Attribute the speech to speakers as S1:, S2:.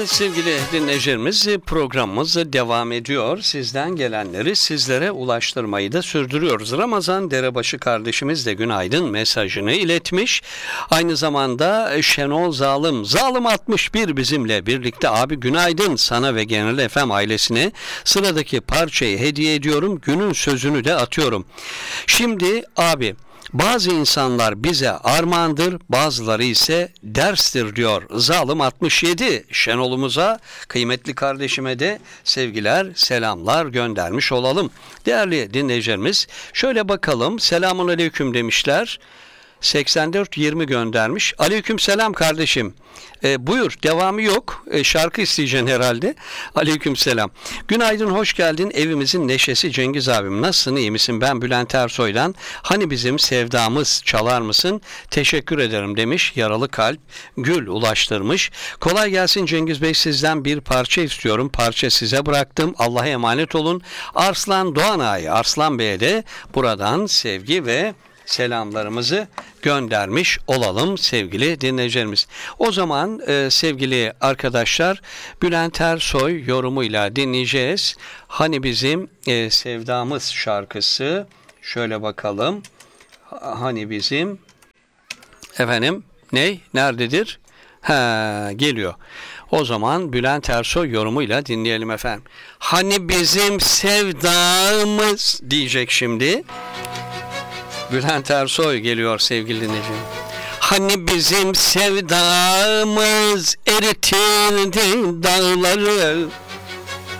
S1: Evet sevgili dinleyicilerimiz, programımız devam ediyor. Sizden gelenleri sizlere ulaştırmayı da sürdürüyoruz. Ramazan Derebaşı kardeşimiz de günaydın mesajını iletmiş. Aynı zamanda Şenol Zalim 61 bizimle birlikte. Abi günaydın, sana ve Genel FM ailesine sıradaki parçayı hediye ediyorum. Günün sözünü de atıyorum. Şimdi abi, bazı insanlar bize armağandır, bazıları ise derstir diyor Zalim 67. Şenol'umuza, kıymetli kardeşime de sevgiler, selamlar göndermiş olalım. Değerli dinleyicilerimiz, şöyle bakalım. Selamun aleyküm demişler. 84-20 göndermiş. Aleyküm selam kardeşim. Buyur, devamı yok. Şarkı isteyeceksin herhalde. Aleyküm selam. Günaydın, hoş geldin. Evimizin neşesi Cengiz abim. Nasılsın, iyi misin? Ben Bülent Ersoy'dan. Hani bizim sevdamız, çalar mısın? Teşekkür ederim demiş. Yaralı kalp gül ulaştırmış. Kolay gelsin Cengiz Bey, sizden bir parça istiyorum. Parça size bıraktım. Allah'a emanet olun. Arslan Doğanay, Arslan Bey'e de buradan sevgi ve selamlarımızı göndermiş olalım sevgili dinleyicilerimiz. O zaman sevgili arkadaşlar, Bülent Ersoy yorumuyla dinleyeceğiz. Hani bizim sevdamız şarkısı. Şöyle bakalım. Hani bizim efendim nerededir? Geliyor. O zaman Bülent Ersoy yorumuyla dinleyelim efendim. Hani bizim sevdamız diyecek şimdi. Bülent Ersoy geliyor sevgili dinleyicilerim. Hani bizim sevdamız eritirdi dağları.